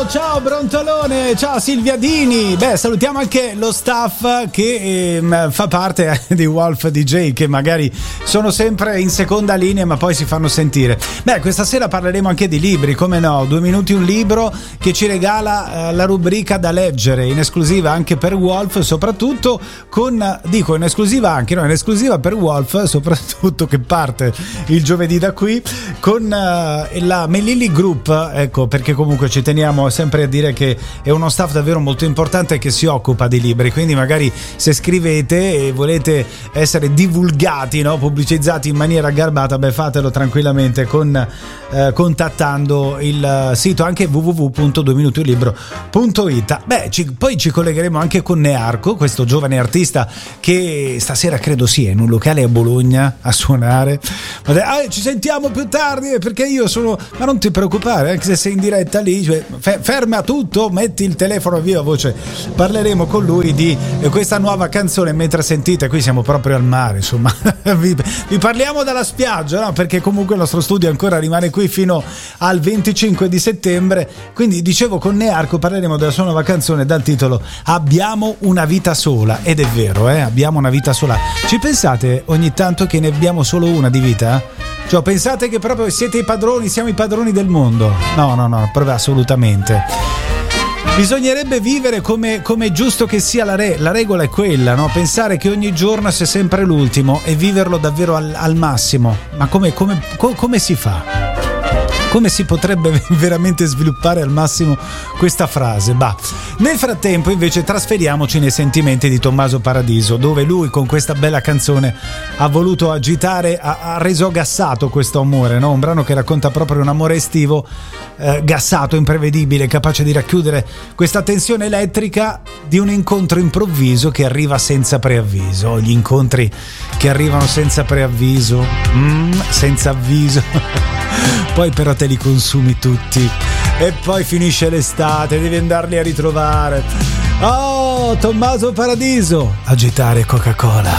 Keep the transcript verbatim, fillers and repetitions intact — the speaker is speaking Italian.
Ciao, ciao Brontolone, ciao Silvia Dini. Beh, salutiamo anche lo staff che eh, fa parte di Wolf D J, che magari sono sempre in seconda linea ma poi si fanno sentire. Beh, questa sera parleremo anche di libri, come no, due minuti un libro, che ci regala eh, la rubrica da leggere in esclusiva anche per Wolf, soprattutto con, dico in esclusiva anche, no, in esclusiva per Wolf, soprattutto che parte il giovedì da qui con eh, la Melilli Group, ecco, perché comunque ci teniamo sempre a dire che è uno staff davvero molto importante che si occupa di libri, quindi magari se scrivete e volete essere divulgati, no, pubblicizzati in maniera garbata, beh, fatelo tranquillamente con eh, contattando il sito anche w w w punto due minuti un libro punto i t. Beh, ci, poi ci collegheremo anche con Nearco, questo giovane artista che stasera credo sia in un locale a Bologna a suonare. Ah, ci sentiamo più tardi perché io sono, ma non ti preoccupare, anche se sei in diretta lì, cioè, ferma tutto, metti il telefono a viva voce. Parleremo con lui di questa nuova canzone mentre sentite, qui siamo proprio al mare, insomma. vi, vi parliamo dalla spiaggia, no? Perché comunque il nostro studio ancora rimane qui fino al venticinque di settembre, quindi dicevo con Nearco parleremo della sua nuova canzone dal titolo Abbiamo una vita sola, ed è vero, eh? Abbiamo una vita sola. Ci pensate ogni tanto che ne abbiamo solo una di vita? Cioè, pensate che proprio siete i padroni, siamo i padroni del mondo? No, no, no, proprio assolutamente. Bisognerebbe vivere come, come giusto che sia, la, re, la regola è quella, no? Pensare che ogni giorno sia sempre l'ultimo e viverlo davvero al, al massimo. Ma come, come, co, come si fa? Come si potrebbe veramente sviluppare al massimo questa frase? Bah. Nel frattempo invece trasferiamoci nei sentimenti di Tommaso Paradiso, dove lui con questa bella canzone ha voluto agitare, ha, ha reso gassato questo amore, no? Un brano che racconta proprio un amore estivo, eh, gassato, imprevedibile, capace di racchiudere questa tensione elettrica di un incontro improvviso che arriva senza preavviso. Gli incontri che arrivano senza preavviso, mm, senza avviso, poi però te li consumi tutti e poi finisce l'estate, devi andarli a ritrovare. Oh, Tommaso Paradiso, agitare Coca-Cola.